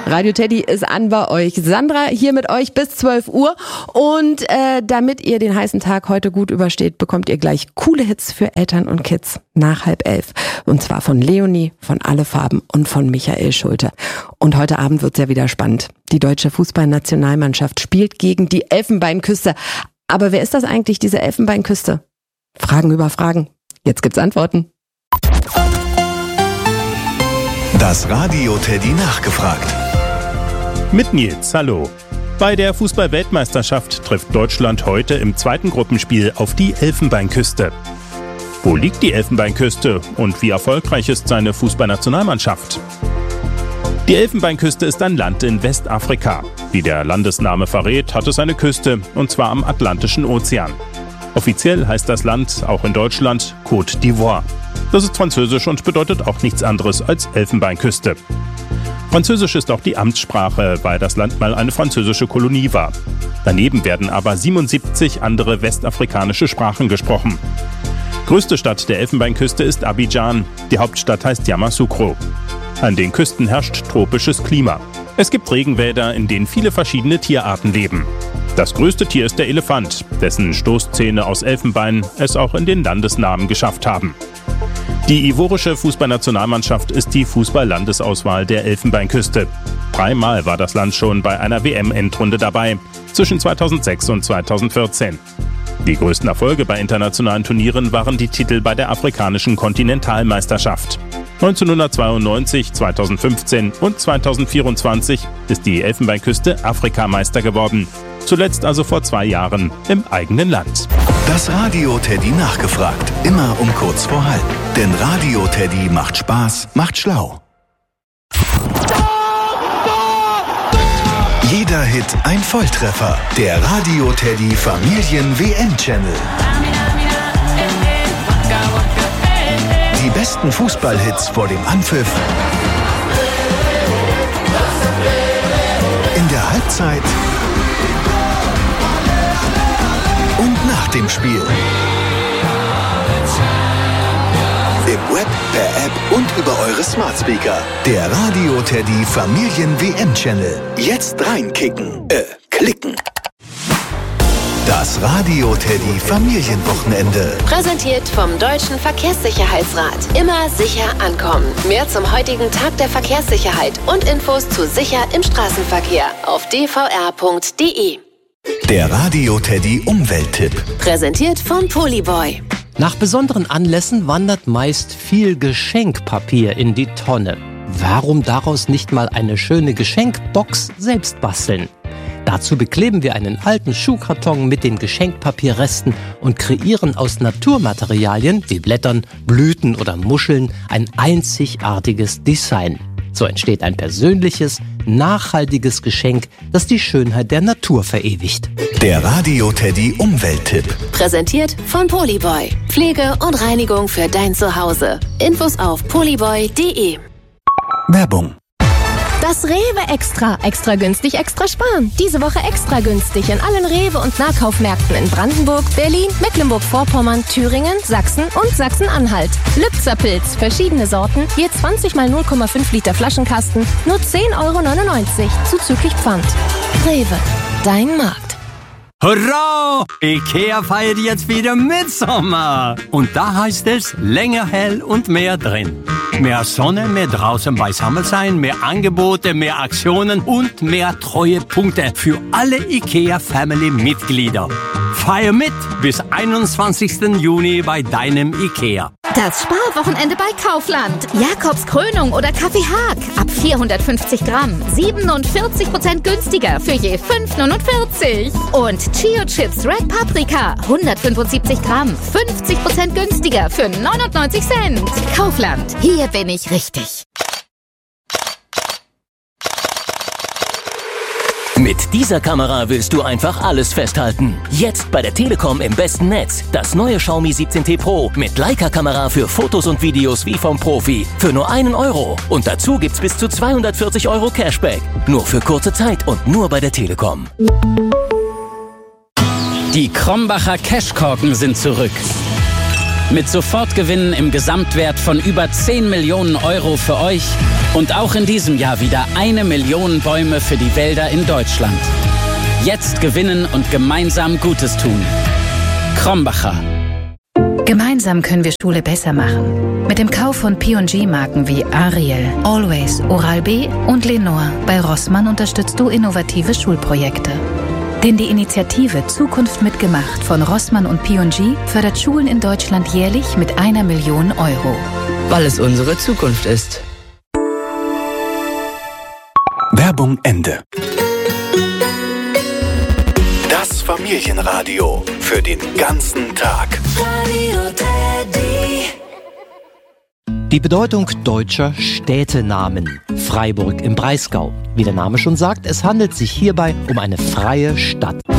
Radio Teddy ist an bei euch. Sandra hier mit euch bis 12 Uhr. Und damit ihr den heißen Tag heute gut übersteht, bekommt ihr gleich coole Hits für Eltern und Kids nach 10:30. Und zwar von Leonie, von Alle Farben und von Michael Schulte. Und heute Abend wird's ja wieder spannend. Die deutsche Fußballnationalmannschaft spielt gegen die Elfenbeinküste. Aber wer ist das eigentlich, diese Elfenbeinküste? Fragen über Fragen. Jetzt gibt's Antworten. Das Radio Teddy nachgefragt. Mit Nils, hallo. Bei der Fußball-Weltmeisterschaft trifft Deutschland heute im zweiten Gruppenspiel auf die Elfenbeinküste. Wo liegt die Elfenbeinküste und wie erfolgreich ist seine Fußballnationalmannschaft? Die Elfenbeinküste ist ein Land in Westafrika. Wie der Landesname verrät, hat es eine Küste, und zwar am Atlantischen Ozean. Offiziell heißt das Land, auch in Deutschland, Côte d'Ivoire. Das ist französisch und bedeutet auch nichts anderes als Elfenbeinküste. Französisch ist auch die Amtssprache, weil das Land mal eine französische Kolonie war. Daneben werden aber 77 andere westafrikanische Sprachen gesprochen. Größte Stadt der Elfenbeinküste ist Abidjan, die Hauptstadt heißt Yamoussoukro. An den Küsten herrscht tropisches Klima. Es gibt Regenwälder, in denen viele verschiedene Tierarten leben. Das größte Tier ist der Elefant, dessen Stoßzähne aus Elfenbein es auch in den Landesnamen geschafft haben. Die ivorische Fußballnationalmannschaft ist die Fußball-Landesauswahl der Elfenbeinküste. 3-mal war das Land schon bei einer WM-Endrunde dabei, zwischen 2006 und 2014. Die größten Erfolge bei internationalen Turnieren waren die Titel bei der afrikanischen Kontinentalmeisterschaft. 1992, 2015 und 2024 ist die Elfenbeinküste Afrikameister geworden. Zuletzt also vor 2 Jahren im eigenen Land. Das Radio Teddy nachgefragt. Immer um kurz vor halb. Denn Radio Teddy macht Spaß, macht schlau. Jeder Hit ein Volltreffer. Der Radio Teddy Familien-WM-Channel. Die besten Fußballhits vor dem Anpfiff. In der Halbzeit. Und nach dem Spiel. Im Web, per App und über eure Smart Speaker. Der Radio Teddy Familien-WM-Channel. Jetzt reinkicken. Klicken. Das Radio Teddy Familienwochenende. Präsentiert vom Deutschen Verkehrssicherheitsrat. Immer sicher ankommen. Mehr zum heutigen Tag der Verkehrssicherheit und Infos zu sicher im Straßenverkehr auf dvr.de. Der Radio Teddy Umwelttipp. Präsentiert von Polyboy. Nach besonderen Anlässen wandert meist viel Geschenkpapier in die Tonne. Warum daraus nicht mal eine schöne Geschenkbox selbst basteln? Dazu bekleben wir einen alten Schuhkarton mit den Geschenkpapierresten und kreieren aus Naturmaterialien wie Blättern, Blüten oder Muscheln ein einzigartiges Design. So entsteht ein persönliches, nachhaltiges Geschenk, das die Schönheit der Natur verewigt. Der Radio Teddy Umwelttipp. Präsentiert von Polyboy. Pflege und Reinigung für dein Zuhause. Infos auf polyboy.de. Werbung. Das Rewe Extra. Extra günstig, extra sparen. Diese Woche extra günstig in allen Rewe- und Nahkaufmärkten in Brandenburg, Berlin, Mecklenburg-Vorpommern, Thüringen, Sachsen und Sachsen-Anhalt. Lübzer Pilz, verschiedene Sorten, je 20 mal 0,5 Liter Flaschenkasten, nur 10,99 € zuzüglich Pfand. Rewe, dein Markt. Hurra! Ikea feiert jetzt wieder Mitsommer. Und da heißt es länger hell und mehr drin. Mehr Sonne, mehr draußen beisammen sein, mehr Angebote, mehr Aktionen und mehr Treuepunkte für alle IKEA-Family-Mitglieder. Feier mit bis 21. Juni bei deinem IKEA. Das Sparwochenende bei Kaufland. Jakobs Krönung oder Kaffee Haag. Ab 450 Gramm. 47% günstiger für je 5,49 €. Und Chio Chips Red Paprika. 175 Gramm. 50% günstiger für 99 Cent. Kaufland. Hier bin ich richtig. Mit dieser Kamera willst du einfach alles festhalten. Jetzt bei der Telekom im besten Netz. Das neue Xiaomi 17T Pro mit Leica-Kamera für Fotos und Videos wie vom Profi. Für nur 1 €. Und dazu gibt's bis zu 240 € Cashback. Nur für kurze Zeit und nur bei der Telekom. Die Krombacher Cashkorken sind zurück. Mit Sofortgewinnen im Gesamtwert von über 10 Millionen Euro für euch und auch in diesem Jahr wieder 1 Million Bäume für die Wälder in Deutschland. Jetzt gewinnen und gemeinsam Gutes tun. Krombacher. Gemeinsam können wir Schule besser machen. Mit dem Kauf von P&G-Marken wie Ariel, Always, Oral-B und Lenore bei Rossmann unterstützt du innovative Schulprojekte. Denn die Initiative Zukunft mitgemacht von Rossmann und P&G fördert Schulen in Deutschland jährlich mit 1 Million Euro. Weil es unsere Zukunft ist. Werbung Ende. Das Familienradio für den ganzen Tag. Die Bedeutung deutscher Städtenamen. Freiburg im Breisgau. Wie der Name schon sagt, es handelt sich hierbei um eine freie Stadt.